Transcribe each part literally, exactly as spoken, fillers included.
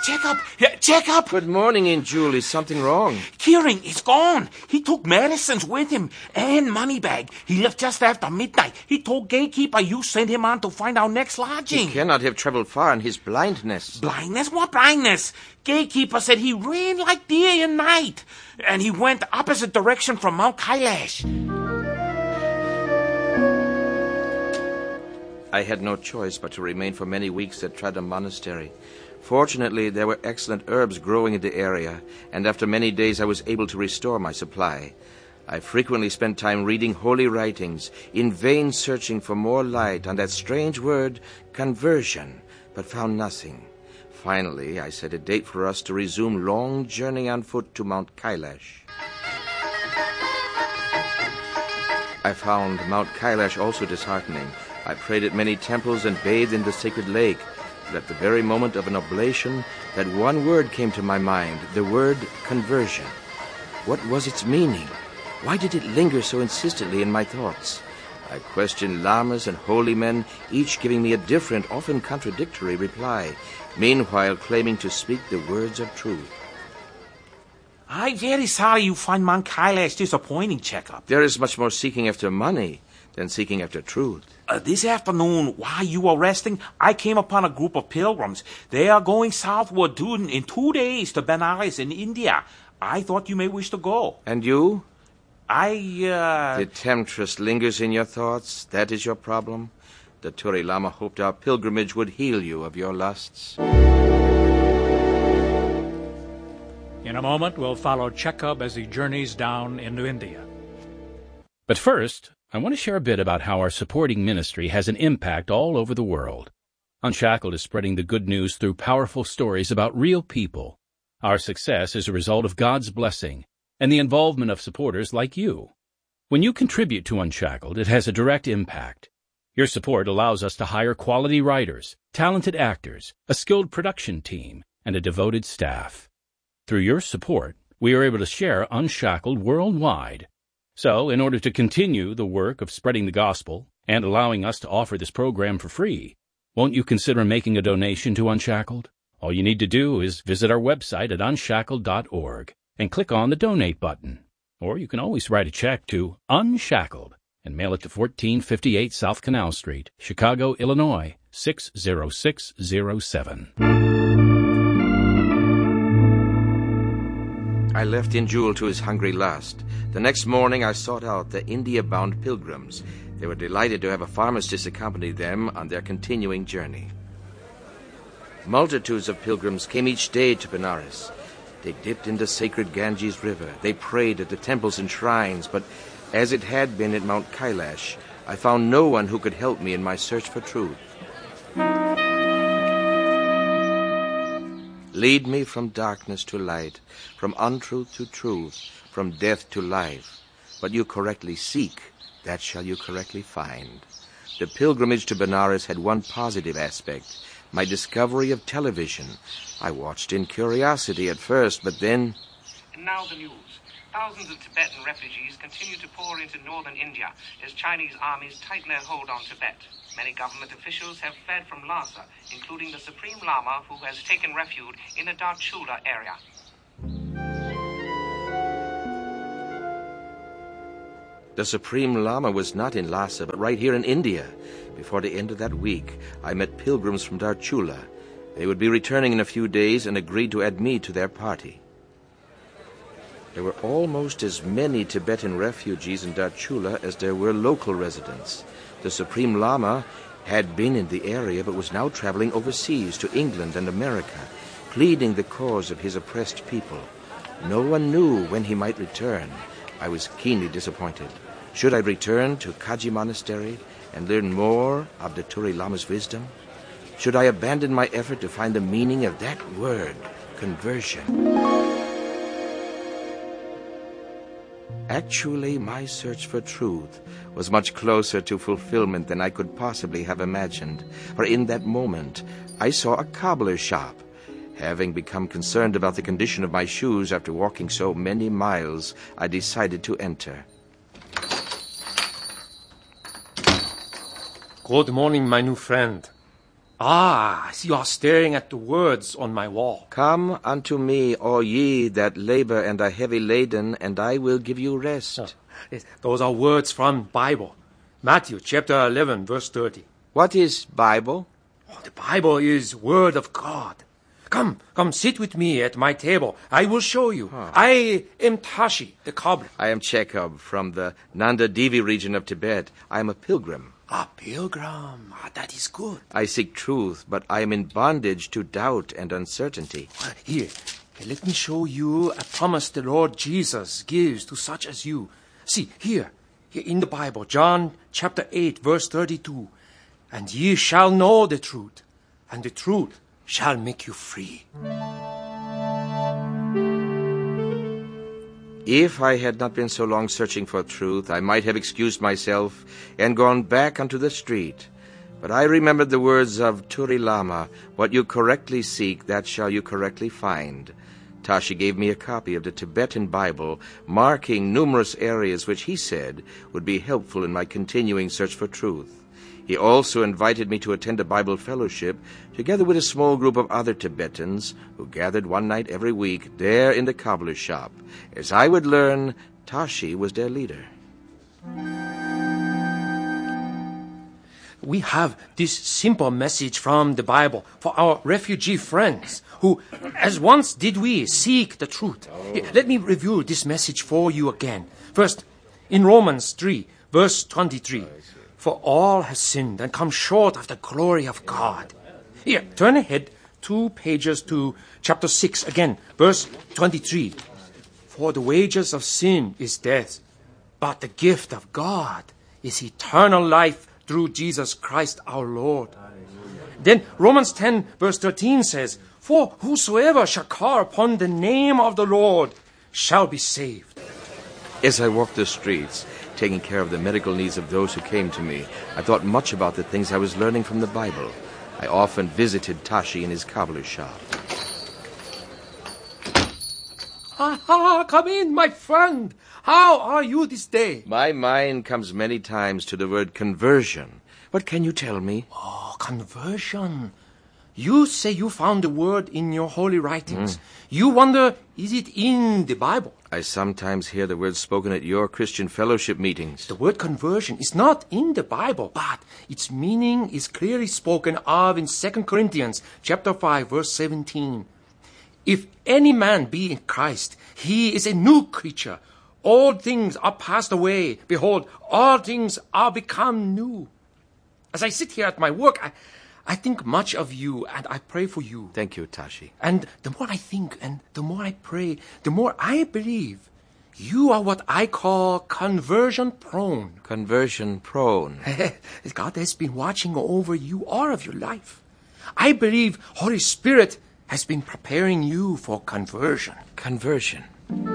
Jacob! Jacob! Good morning, Injul. Is something wrong? Kieran is gone. He took medicines with him and money bag. He left just after midnight. He told gatekeeper you sent him on to find our next lodging. He cannot have traveled far in his blindness. Blindness? What blindness? Gatekeeper said he ran like day and night. And he went opposite direction from Mount Kailash. I had no choice but to remain for many weeks at Tradam Monastery. Fortunately, there were excellent herbs growing in the area, and after many days I was able to restore my supply. I frequently spent time reading holy writings, in vain searching for more light on that strange word, conversion, but found nothing. Finally, I set a date for us to resume long journey on foot to Mount Kailash. I found Mount Kailash also disheartening. I prayed at many temples and bathed in the sacred lake. But at the very moment of an oblation, that one word came to my mind, the word conversion. What was its meaning? Why did it linger so insistently in my thoughts? I questioned lamas and holy men, each giving me a different, often contradictory reply, meanwhile claiming to speak the words of truth. I'm very sorry you find Mount Kailash disappointing, Jacob. There is much more seeking after money than seeking after truth. Uh, this afternoon, while you were resting, I came upon a group of pilgrims. They are going southward to, in two days to Benares in India. I thought you may wish to go. And you? I, uh... The temptress lingers in your thoughts. That is your problem. The Turi Lama hoped our pilgrimage would heal you of your lusts. In a moment, we'll follow Jacob as he journeys down into India. But first, I want to share a bit about how our supporting ministry has an impact all over the world. Unshackled is spreading the good news through powerful stories about real people. Our success is a result of God's blessing and the involvement of supporters like you. When you contribute to Unshackled, it has a direct impact. Your support allows us to hire quality writers, talented actors, a skilled production team, and a devoted staff. Through your support, we are able to share Unshackled worldwide. So, in order to continue the work of spreading the gospel and allowing us to offer this program for free, won't you consider making a donation to Unshackled? All you need to do is visit our website at unshackled dot org and click on the Donate button. Or you can always write a check to Unshackled and mail it to fourteen fifty-eight South Canal Street, Chicago, Illinois, six zero six zero seven. I left Injul to his hungry lust. The next morning I sought out the India-bound pilgrims. They were delighted to have a pharmacist accompany them on their continuing journey. Multitudes of pilgrims came each day to Benares. They dipped in the sacred Ganges River. They prayed at the temples and shrines, but as it had been at Mount Kailash, I found no one who could help me in my search for truth. Lead me from darkness to light, from untruth to truth, from death to life. What you correctly seek, that shall you correctly find. The pilgrimage to Benares had one positive aspect, my discovery of television. I watched in curiosity at first, but then... And now the news. Thousands of Tibetan refugees continue to pour into northern India as Chinese armies tighten their hold on Tibet. Many government officials have fled from Lhasa, including the Supreme Lama, who has taken refuge in the Darchula area. The Supreme Lama was not in Lhasa, but right here in India. Before the end of that week, I met pilgrims from Darchula. They would be returning in a few days and agreed to add me to their party. There were almost as many Tibetan refugees in Darchula as there were local residents. The Supreme Lama had been in the area but was now traveling overseas to England and America, pleading the cause of his oppressed people. No one knew when he might return. I was keenly disappointed. Should I return to Kaji Monastery and learn more of the Turi Lama's wisdom? Should I abandon my effort to find the meaning of that word, conversion? Actually, my search for truth was much closer to fulfillment than I could possibly have imagined, for in that moment I saw a cobbler's shop. Having become concerned about the condition of my shoes after walking so many miles, I decided to enter. Good morning, my new friend. Ah, I see you are staring at the words on my wall. Come unto me, all ye that labor and are heavy laden, and I will give you rest. Oh, yes, those are words from Bible. Matthew chapter eleven, verse thirty. What is Bible? Oh, the Bible is Word of God. Come, come sit with me at my table. I will show you. Huh. I am Tashi, the cobbler. I am Chekhov from the Nanda Devi region of Tibet. I am a pilgrim. A pilgrim. Ah, that is good. I seek truth, but I am in bondage to doubt and uncertainty. Here, here, let me show you a promise the Lord Jesus gives to such as you. See, here, here in the Bible, John chapter eight, verse thirty-two. And ye shall know the truth, and the truth shall make you free. If I had not been so long searching for truth, I might have excused myself and gone back unto the street. But I remembered the words of Turi Lama, what you correctly seek, that shall you correctly find. Tashi gave me a copy of the Tibetan Bible, marking numerous areas which he said would be helpful in my continuing search for truth. He also invited me to attend a Bible fellowship, together with a small group of other Tibetans who gathered one night every week there in the cobbler's shop. As I would learn, Tashi was their leader. We have this simple message from the Bible for our refugee friends who, as once did we, seek the truth. Oh. Let me review this message for you again. First, in Romans three, verse twenty-three. For all have sinned and come short of the glory of God. Here, turn ahead two pages to chapter six again, verse twenty-three. For the wages of sin is death, but the gift of God is eternal life through Jesus Christ our Lord. Then Romans ten, verse thirteen says, For whosoever shall call upon the name of the Lord shall be saved. As I walked the streets, taking care of the medical needs of those who came to me, I thought much about the things I was learning from the Bible. I often visited Tashi in his cobbler's shop. Ah, ah, come in, my friend. How are you this day? My mind comes many times to the word conversion. What can you tell me? Oh, conversion. You say you found the word in your holy writings. Mm. You wonder, is it in the Bible? I sometimes hear the word spoken at your Christian fellowship meetings. The word conversion is not in the Bible, but its meaning is clearly spoken of in Second Corinthians chapter five, verse seventeen. If any man be in Christ, he is a new creature. All things are passed away. Behold, all things are become new. As I sit here at my work, I, I think much of you, and I pray for you. Thank you, Tashi. And the more I think and the more I pray, the more I believe you are what I call conversion prone. Conversion prone. God has been watching over you all of your life. I believe Holy Spirit has been preparing you for conversion. Conversion.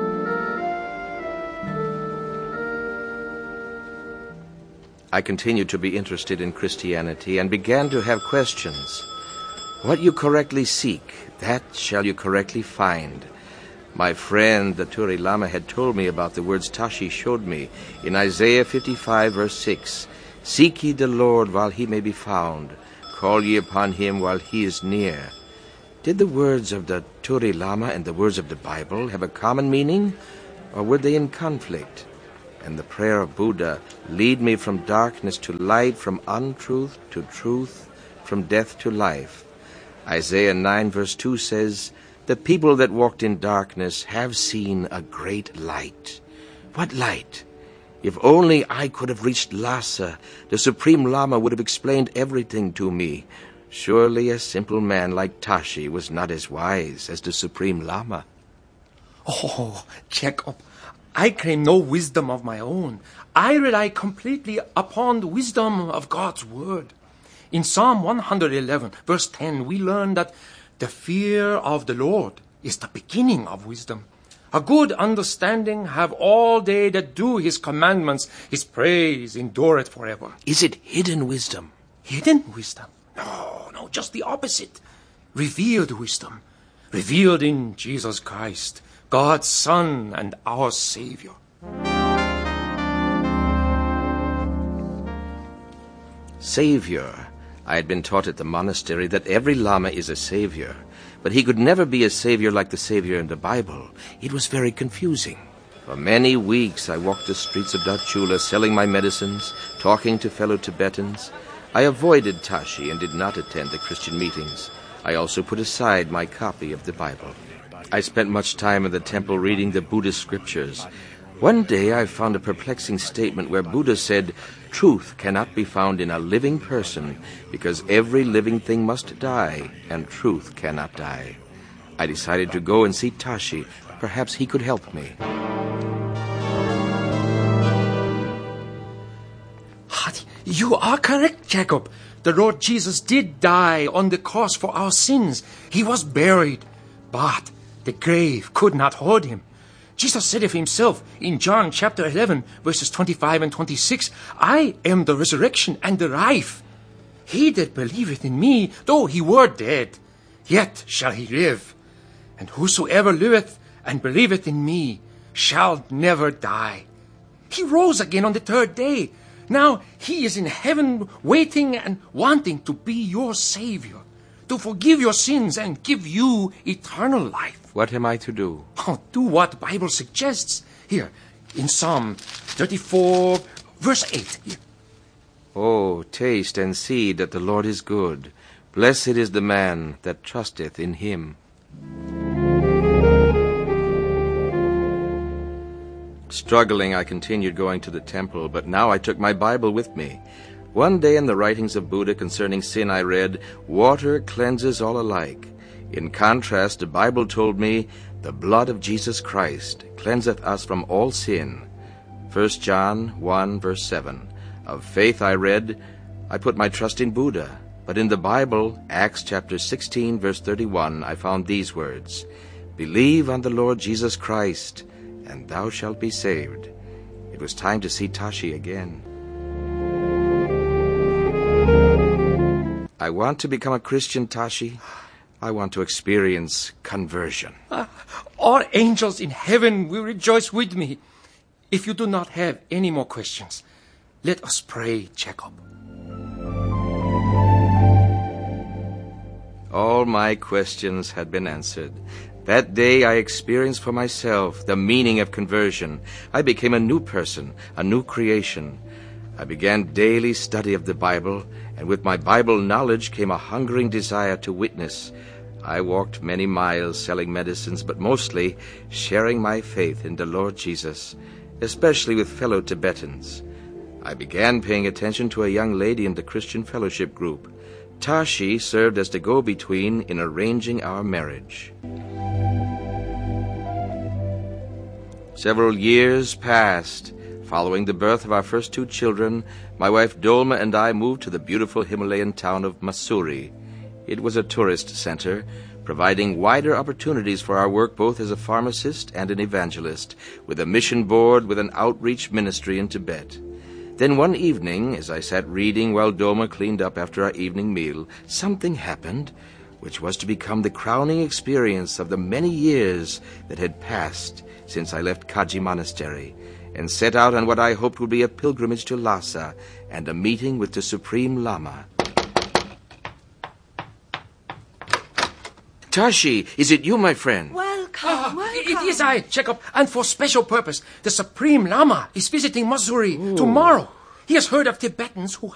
I continued to be interested in Christianity and began to have questions. What you correctly seek, that shall you correctly find. My friend, the Turi Lama, had told me about the words Tashi showed me in Isaiah fifty-five, verse six. Seek ye the Lord while he may be found. Call ye upon him while he is near. Did the words of the Turi Lama and the words of the Bible have a common meaning, or were they in conflict? And the prayer of Buddha, lead me from darkness to light, from untruth to truth, from death to life. Isaiah nine verse two says, the people that walked in darkness have seen a great light. What light? If only I could have reached Lhasa, the Supreme Lama would have explained everything to me. Surely a simple man like Tashi was not as wise as the Supreme Lama. Oh, Chekhov, I claim no wisdom of my own. I rely completely upon the wisdom of God's word. In Psalm one eleven, verse ten, we learn that the fear of the Lord is the beginning of wisdom. A good understanding have all they that do his commandments. His praise endureth forever. Is it hidden wisdom? Hidden wisdom? No, no, just the opposite. Revealed wisdom. Revealed in Jesus Christ, God's Son and our Savior. Savior. I had been taught at the monastery that every Lama is a savior, but he could never be a savior like the savior in the Bible. It was very confusing. For many weeks I walked the streets of Darchula selling my medicines, talking to fellow Tibetans. I avoided Tashi and did not attend the Christian meetings. I also put aside my copy of the Bible. I spent much time in the temple reading the Buddhist scriptures. One day I found a perplexing statement where Buddha said, "Truth cannot be found in a living person because every living thing must die, and truth cannot die." I decided to go and see Tashi. Perhaps he could help me. You are correct, Jacob. The Lord Jesus did die on the cross for our sins. He was buried, but the grave could not hold him. Jesus said of himself in John chapter eleven, verses twenty-five and twenty-six, "I am the resurrection and the life. He that believeth in me, though he were dead, yet shall he live. And whosoever liveth and believeth in me shall never die." He rose again on the third day. Now he is in heaven waiting and wanting to be your Savior, to forgive your sins and give you eternal life. What am I to do? Oh, do what the Bible suggests. Here, in Psalm thirty-four, verse eight. Here. Oh, taste and see that the Lord is good. Blessed is the man that trusteth in him. Struggling, I continued going to the temple, but now I took my Bible with me. One day in the writings of Buddha concerning sin I read, "Water cleanses all alike." In contrast, the Bible told me, "The blood of Jesus Christ cleanseth us from all sin." First John one, verse seven. Of faith I read, "I put my trust in Buddha." But in the Bible, Acts chapter sixteen, verse thirty-one, I found these words, "Believe on the Lord Jesus Christ, and thou shalt be saved." It was time to see Tashi again. I want to become a Christian, Tashi. I want to experience conversion. Uh, all angels in heaven will rejoice with me. If you do not have any more questions, let us pray, Jacob. All my questions had been answered. That day I experienced for myself the meaning of conversion. I became a new person, a new creation. I began daily study of the Bible, and with my Bible knowledge came a hungering desire to witness. I walked many miles selling medicines, but mostly sharing my faith in the Lord Jesus, especially with fellow Tibetans. I began paying attention to a young lady in the Christian fellowship group. Tashi served as the go-between in arranging our marriage. Several years passed. Following the birth of our first two children, my wife Dolma and I moved to the beautiful Himalayan town of Mussoorie. It was a tourist center, providing wider opportunities for our work both as a pharmacist and an evangelist, with a mission board with an outreach ministry in Tibet. Then one evening, as I sat reading while Dolma cleaned up after our evening meal, something happened which was to become the crowning experience of the many years that had passed since I left Kaji Monastery and set out on what I hoped would be a pilgrimage to Lhasa and a meeting with the Supreme Lama. Tashi, is it you, my friend? Welcome, Ah, welcome. it is I, Jacob, and for special purpose. The Supreme Lama is visiting Mussoorie tomorrow. He has heard of Tibetans who